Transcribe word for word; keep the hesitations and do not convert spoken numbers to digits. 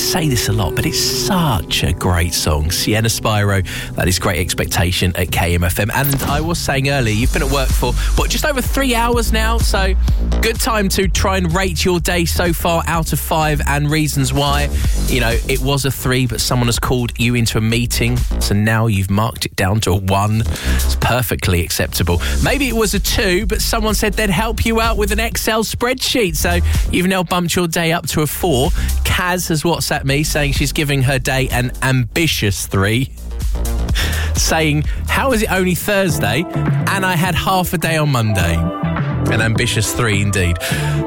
say this a lot, but it's such a great song. Sienna Spyro, that is Great Expectation at K M F M. And I was saying earlier, you've been at work for, what, just over three hours now? So good time to try and rate your day so far out of five and reasons why. You know, it was a three, but someone has called you into a meeting, so now you've marked it down to a one. It's perfectly acceptable. Maybe it was a two, but someone said they'd help you out with an Excel spreadsheet, so you've now bumped your day up to a four. Kaz has WhatsApped me saying she's giving her day an ambitious three, saying, how is it only Thursday and I had half a day on Monday? An ambitious three indeed.